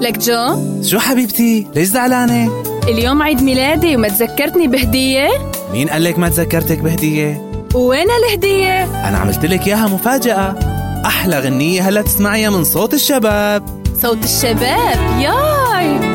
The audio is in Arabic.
لك جو. شو حبيبتي؟ ليش زعلانة؟ اليوم عيد ميلادي وما تذكرتني بهدية؟ مين قال لك ما تذكرتك بهدية؟ وين الهدية؟ أنا عملت لك إياها مفاجأة. أحلى غنية هلا تسمعيها من صوت الشباب. صوت الشباب؟ ياي